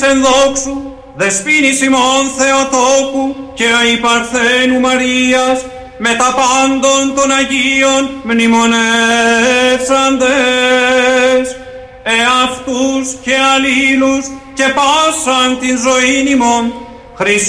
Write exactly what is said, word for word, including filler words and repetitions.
εν δόξου, δεσποίνης ημών Θεοτόκου και η Παρθένου Μαρίας, με τα πάντων των Αγίων μνημονεύσαντες, εαυτούς και αλλήλους και πάσαν την ζωήν ημών, Χριστού